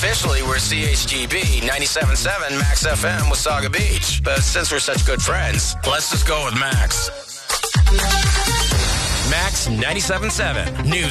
Officially, we're CHGB 97.7 Max FM with Saga Beach. But since we're such good friends, let's just go with Max. Max 97.7 News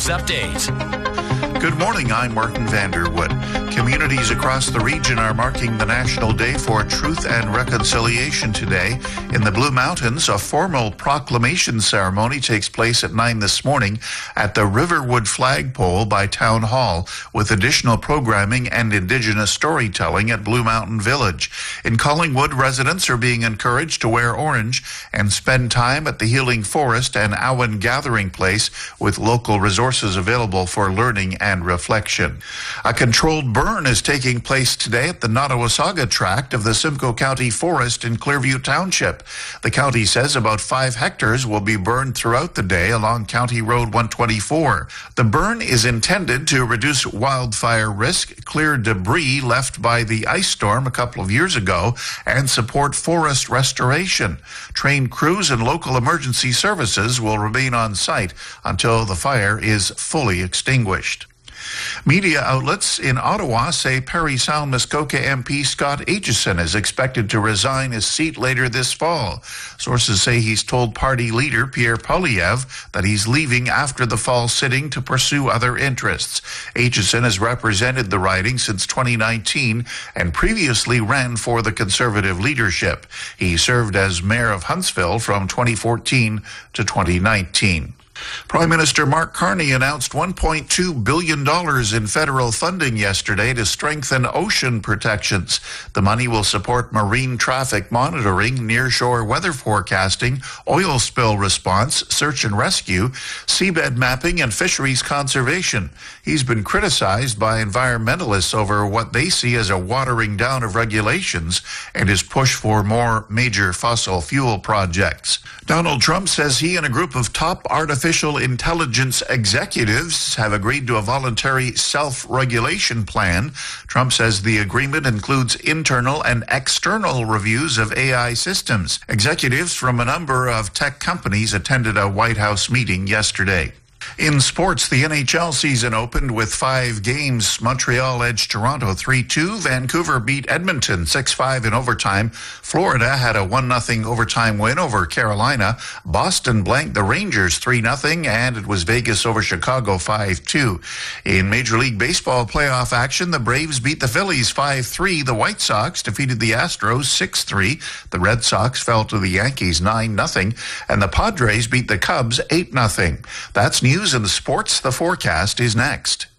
Update. Good morning, I'm Martin Vanderwood. Communities across the region are marking the National Day for Truth and Reconciliation today. In the Blue Mountains, a formal proclamation ceremony takes place at 9 this morning at the Riverwood Flagpole by Town Hall, with additional programming and Indigenous storytelling at Blue Mountain Village. In Collingwood, residents are being encouraged to wear orange and spend time at the Healing Forest and Awan Gathering Place, with local resources available for learning and reflection. A controlled burn is taking place today at the Nottawasaga tract of the Simcoe County Forest in Clearview Township. The county says about 5 hectares will be burned throughout the day along County Road 124. The burn is intended to reduce wildfire risk, clear debris left by the ice storm a couple of years ago, and support forest restoration. Trained crews and local emergency services will remain on site until the fire is fully extinguished. Media outlets in Ottawa say Parry Sound Muskoka MP Scott Aitchison is expected to resign his seat later this fall. Sources say he's told party leader Pierre Poilievre that he's leaving after the fall sitting to pursue other interests. Aitchison has represented the riding since 2019 and previously ran for the Conservative leadership. He served as mayor of Huntsville from 2014 to 2019. Prime Minister Mark Carney announced $1.2 billion in federal funding yesterday to strengthen ocean protections. The money will support marine traffic monitoring, nearshore weather forecasting, oil spill response, search and rescue, seabed mapping, and fisheries conservation. He's been criticized by environmentalists over what they see as a watering down of regulations and his push for more major fossil fuel projects. Donald Trump says he and a group of top artificial intelligence executives have agreed to a voluntary self-regulation plan. Trump says the agreement includes internal and external reviews of AI systems. Executives from a number of tech companies attended a White House meeting yesterday. In sports, the NHL season opened with 5 games. Montreal edged Toronto 3-2. Vancouver beat Edmonton 6-5 in overtime. Florida had a 1-0 overtime win over Carolina. Boston blanked the Rangers 3-0, and it was Vegas over Chicago 5-2. In Major League Baseball playoff action, the Braves beat the Phillies 5-3. The White Sox defeated the Astros 6-3. The Red Sox fell to the Yankees 9-0, and the Padres beat the Cubs 8-0. That's news in the sports. The forecast is next.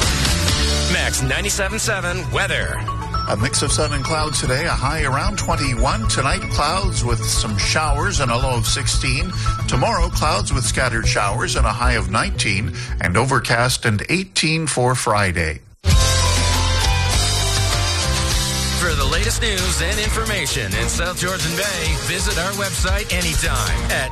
Max 97.7 weather. A mix of sun and clouds today, a high around 21. Tonight, clouds with some showers and a low of 16. Tomorrow, clouds with scattered showers and a high of 19. And overcast and 18 for Friday. For the latest news and information in South Georgian Bay, visit our website anytime at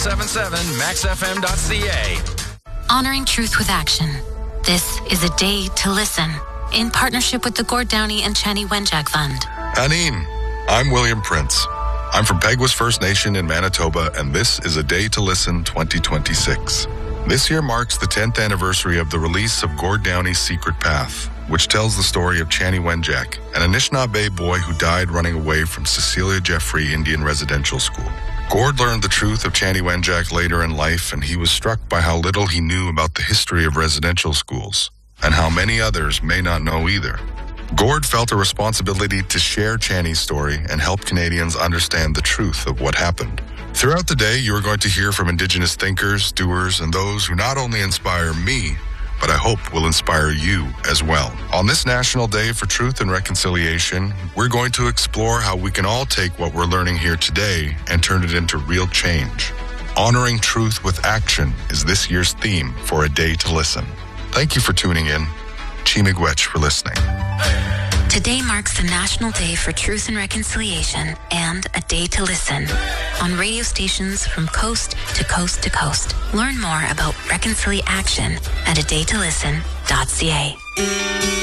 977maxfm.ca. Honoring truth with action. This is a day to listen, in partnership with the Gord Downey and Chani Wenjack Fund. Aneen, I'm William Prince. I'm from Peguis First Nation in Manitoba, and this is A Day to Listen 2026. This year marks the 10th anniversary of the release of Gord Downey's Secret Path, which tells the story of Chani Wenjack, an Anishinaabe boy who died running away from Cecilia Jeffrey Indian Residential School. Gord learned the truth of Chani Wenjack later in life, and he was struck by how little he knew about the history of residential schools, and how many others may not know either. Gord felt a responsibility to share Chani's story and help Canadians understand the truth of what happened. Throughout the day, you are going to hear from Indigenous thinkers, doers, and those who not only inspire me, but I hope will inspire you as well. On this National Day for Truth and Reconciliation, we're going to explore how we can all take what we're learning here today and turn it into real change. Honoring truth with action is this year's theme for A Day to Listen. Thank you for tuning in. Chi-miigwech for listening. Today marks the National Day for Truth and Reconciliation and A Day to Listen on radio stations from coast to coast to coast. Learn more about Reconciliation at adaytolisten.ca.